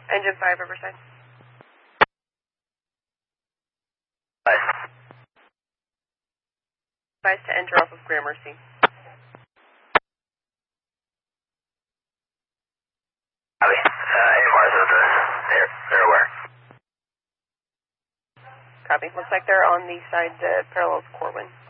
Engine 5, Riverside. Advise to enter off of Gramercy. Copy. AMR's at they're aware. Copy. Looks like they're on the side parallel to Corwin.